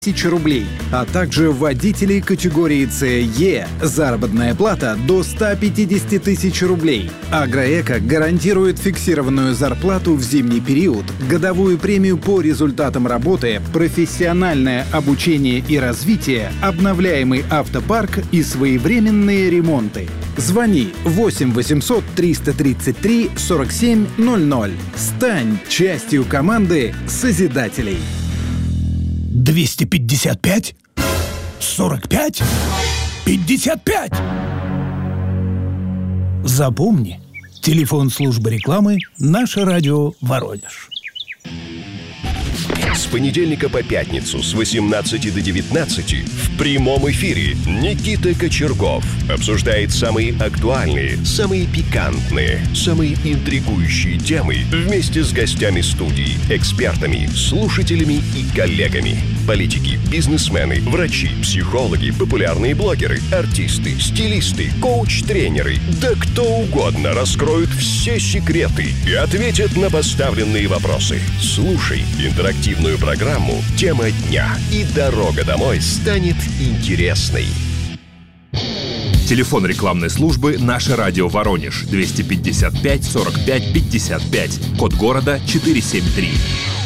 тысячи рублей, а также водителей категории С-Е. Заработная плата до 150 тысяч рублей. Агроэко гарантирует фиксированную зарплату в зимний период, годовую премию по результатам работы, профессиональное обучение и развитие, обновляемый автопарк и своевременные ремонты. Звони 8 800 333 47 00. Стань частью команды созидателей. 255? 45? 55? Запомни, телефон службы рекламы «Наше радио Воронеж». С понедельника по пятницу с 18 до 19 в прямом эфире Никита Кочергов обсуждает самые актуальные, самые пикантные, самые интригующие темы вместе с гостями студии, экспертами, слушателями и коллегами. Политики, бизнесмены, врачи, психологи, популярные блогеры, артисты, стилисты, коуч-тренеры, да кто угодно раскроют все секреты и ответят на поставленные вопросы. Слушай интерактивную программу «Тема дня», и дорога домой станет интересной. Телефон рекламной службы «Наше радио Воронеж» 255 45 55, код города 473.